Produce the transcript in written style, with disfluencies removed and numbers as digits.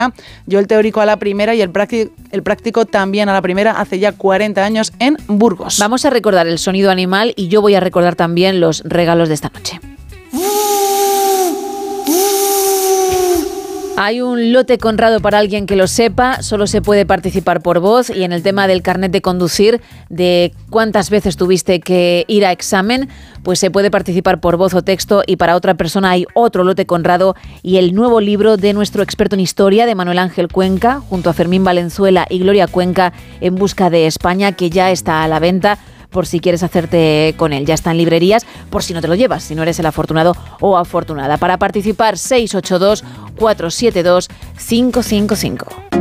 Yo el teórico a la primera y el práctico también a la primera, hace ya 40 años en Burgos. Vamos a recordar el sonido animal y yo voy a recordar también los regalos de esta noche. Hay un lote Conrado para alguien que lo sepa, solo se puede participar por voz, y en el tema del carnet de conducir, de cuántas veces tuviste que ir a examen, pues se puede participar por voz o texto, y para otra persona hay otro lote Conrado y el nuevo libro de nuestro experto en historia, de Manuel Ángel Cuenca, junto a Fermín Valenzuela y Gloria Cuenca, En busca de España, que ya está a la venta, por si quieres hacerte con él. Ya está en librerías, por si no te lo llevas, si no eres el afortunado o afortunada. Para participar, 682 472 555.